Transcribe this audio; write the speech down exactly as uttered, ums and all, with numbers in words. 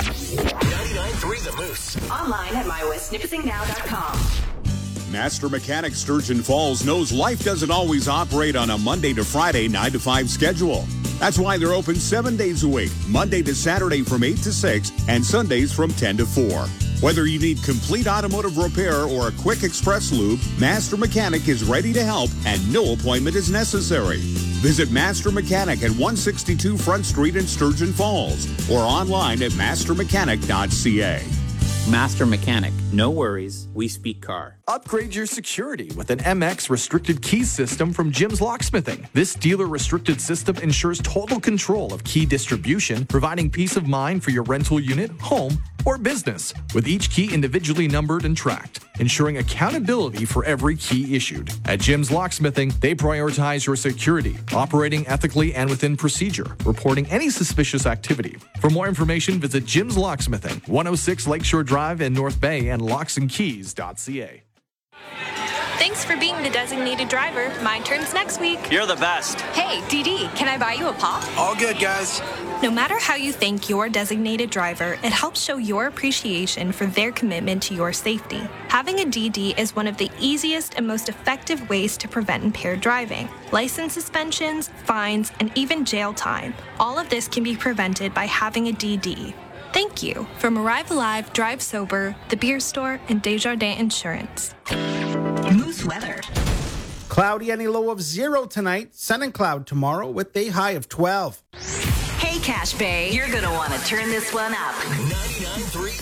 ninety-nine point three The Moose. Online at my west nipissing now dot com. Master Mechanic Sturgeon Falls knows life doesn't always operate on a Monday to Friday nine to five schedule. That's why they're open seven days a week, Monday to Saturday from eight to six, and Sundays from ten to four. Whether you need complete automotive repair or a quick express lube, Master Mechanic is ready to help, and no appointment is necessary. Visit Master Mechanic at one sixty-two Front Street in Sturgeon Falls or online at master mechanic dot c a. Master Mechanic. No worries. We speak car. Upgrade your security with an M X restricted key system from Jim's Locksmithing. This dealer restricted system ensures total control of key distribution, providing peace of mind for your rental unit, home, or business, with each key individually numbered and tracked, ensuring accountability for every key issued. At Jim's Locksmithing, they prioritize your security, operating ethically and within procedure, reporting any suspicious activity. For more information, visit Jim's Locksmithing, one oh six Lakeshore Drive in North Bay and locks and keys dot c a. Thanks for being the designated driver. My turn's next week. You're the best. Hey, D D, can I buy you a pop? All good, guys. No matter how you thank your designated driver, it helps show your appreciation for their commitment to your safety. Having a D D is one of the easiest and most effective ways to prevent impaired driving. License suspensions, fines, and even jail time. All of this can be prevented by having a D D. Thank you. From Arrive Alive, Drive Sober, The Beer Store, and Desjardins Insurance. Moose weather. Cloudy and a low of zero tonight. Sun and cloud tomorrow with a high of twelve. Hey, Cache Bay, you're going to want to turn this one up. ninety-nine point three